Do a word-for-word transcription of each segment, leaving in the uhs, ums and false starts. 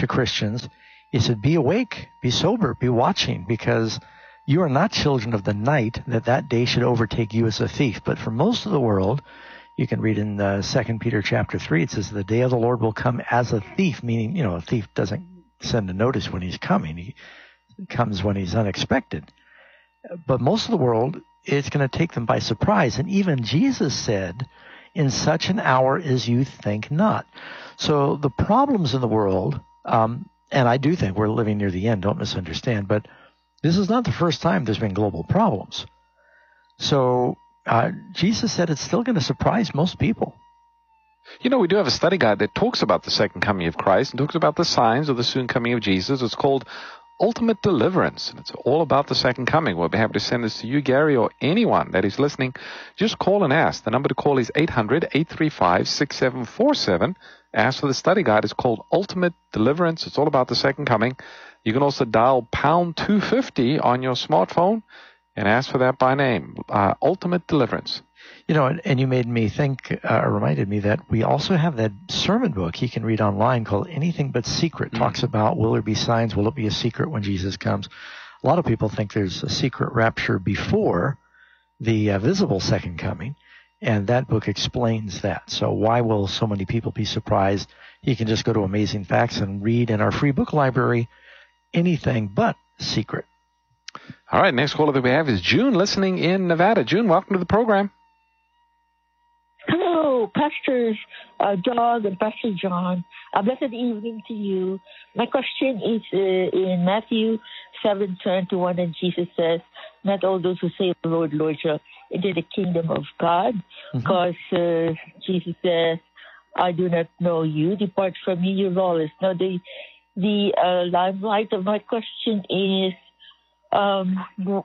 to Christians, he said, be awake, be sober, be watching, because you are not children of the night, that that day should overtake you as a thief. But for most of the world, you can read in uh, Second Peter chapter three, it says, the day of the Lord will come as a thief, meaning, you know, a thief doesn't send a notice when he's coming. He comes when he's unexpected. But most of the world, it's going to take them by surprise. And even Jesus said, in such an hour as you think not. So the problems in the world, um, and I do think we're living near the end, don't misunderstand, but this is not the first time there's been global problems. So uh, Jesus said it's still going to surprise most people. You know, we do have a study guide that talks about the second coming of Christ and talks about the signs of the soon coming of Jesus. It's called Ultimate Deliverance, and it's all about the second coming. We'll be happy to send this to you, Gary, or anyone that is listening. Just call and ask. The number to call is eight hundred, eight three five, six seven four seven. Ask for the study guide. It's called Ultimate Deliverance. It's all about the second coming. You can also dial pound two fifty on your smartphone and ask for that by name. Uh, Ultimate Deliverance. You know, and, and you made me think, uh, reminded me that we also have that sermon book you can read online called Anything But Secret. Mm-hmm. Talks about, will there be signs? Will it be a secret when Jesus comes? A lot of people think there's a secret rapture before the uh, visible second coming, and that book explains that. So why will so many people be surprised? You can just go to Amazing Facts and read in our free book library, Anything But Secret. All right, next caller that we have is June, listening in Nevada. June, welcome to the program. Hello, Pastors uh, Doug and Pastor John. A blessed evening to you. My question is uh, in Matthew seven twenty-one, and Jesus says, not all those who say, Lord, Lord, shall enter the kingdom of God, because mm-hmm. uh, Jesus says, I do not know you. Depart from me, you lawless. Now, the, the uh, limelight of my question is, um,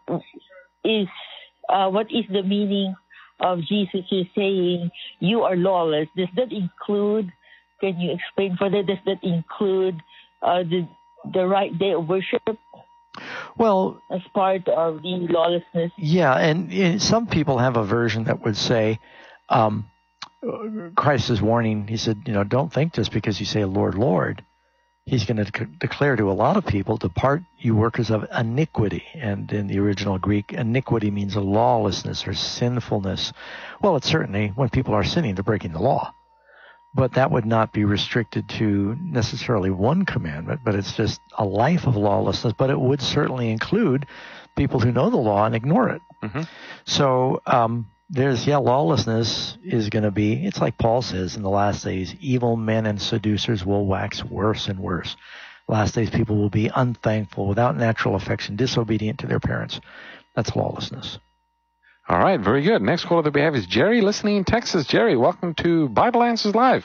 is uh, what is the meaning of Jesus is saying, you are lawless? Does that include, can you explain further, does that include uh, the the right day of worship? Well, as part of the lawlessness? Yeah, and, and some people have a version that would say, um, Christ is warning, he said, you know, don't think just because you say, Lord, Lord, he's going to de- declare to a lot of people, depart, you workers of iniquity. And in the original Greek, iniquity means a lawlessness or sinfulness. Well, it's certainly, when people are sinning, they're breaking the law. But that would not be restricted to necessarily one commandment, but it's just a life of lawlessness. But it would certainly include people who know the law and ignore it. Mm-hmm. So um, there's, yeah, lawlessness is going to be, it's like Paul says in the last days, evil men and seducers will wax worse and worse. Last days people will be unthankful, without natural affection, disobedient to their parents. That's lawlessness. All right, very good. Next caller that we have is Jerry, listening in Texas. Jerry, welcome to Bible Answers Live.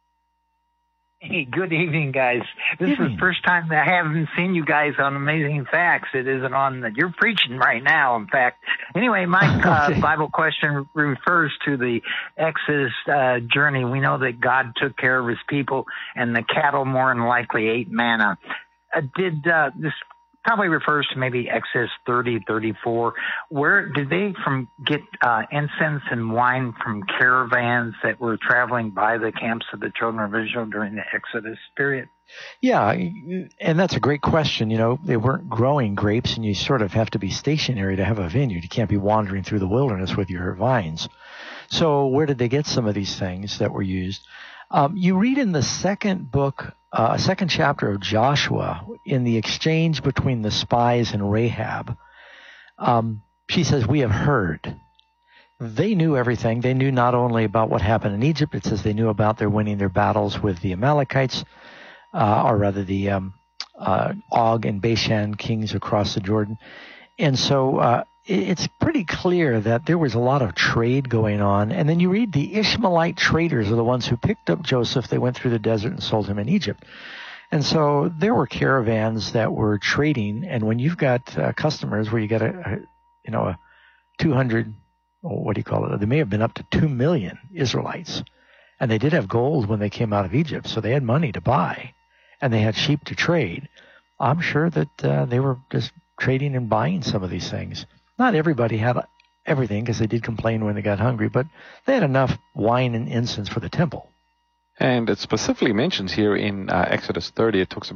Hey, good evening, guys. This evening. is the first time that I haven't seen you guys on Amazing Facts. It isn't on the, you're preaching right now, in fact. Anyway, my uh, Bible question refers to the Exodus uh, journey. We know that God took care of his people, and the cattle more than likely ate manna. Uh, did uh, this probably refers to maybe Exodus thirty, thirty-four. Where did they from get uh, incense and wine from caravans that were traveling by the camps of the children of Israel during the Exodus period? Yeah, and that's a great question. You know, they weren't growing grapes, and you sort of have to be stationary to have a vineyard. You can't be wandering through the wilderness with your vines. So where did they get some of these things that were used? Um, you read in the second book, uh, second chapter of Joshua, in the exchange between the spies and Rahab, um, she says, we have heard. They knew everything. They knew not only about what happened in Egypt, it says they knew about their winning their battles with the Amalekites, uh, or rather the um, uh, Og and Bashan kings across the Jordan. And so uh, it's pretty clear that there was a lot of trade going on. And then you read the Ishmaelite traders are the ones who picked up Joseph. They went through the desert and sold him in Egypt. And so there were caravans that were trading. And when you've got uh, customers where you got a, a you know, a two hundred, or what do you call it? They may have been up to two million Israelites. And they did have gold when they came out of Egypt. So they had money to buy, and they had sheep to trade. I'm sure that uh, they were just trading and buying some of these things. Not everybody had everything, because they did complain when they got hungry, but they had enough wine and incense for the temple. And it specifically mentions here in uh, Exodus thirty, it talks about